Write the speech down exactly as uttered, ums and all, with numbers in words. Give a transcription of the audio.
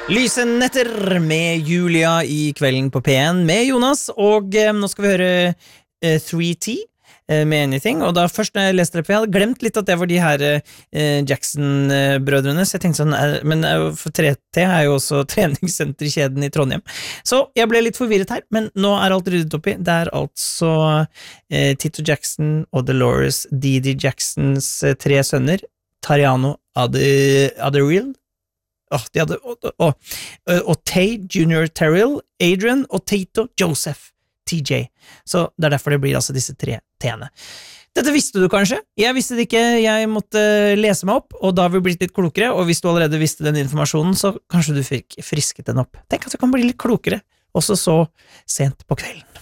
Lyse netter med Julia I kvelden på P en med Jonas, og eh, nå skal vi høre eh, three T eh, med Anything, og da først når jeg leste det på, jeg hadde glemt litt at det var de her eh, Jackson-brødrene, så jeg tenkte sånn, eh, men eh, for three T er jo også treningssenterkjeden I Trondheim, så jeg ble litt forvirret her, men nå er alt ryddet opp I, det er altså eh, Tito Jackson og Dolores Didi Jacksons eh, tre sønner, Tariano Adderall, Oh, de hadde, og, og, og Tay Junior Terrell, Adrian og Tato Joseph T J. Så det er derfor det blir altså disse tre T-ene. Dette visste du kanskje? Jeg visste det ikke, jeg måtte lese meg opp, og da har vi blitt litt klokere, og hvis du allerede visste den informasjonen, så kanskje du fikk frisket den opp. Tenk at du kan bli litt klokere, også så sent på kvelden.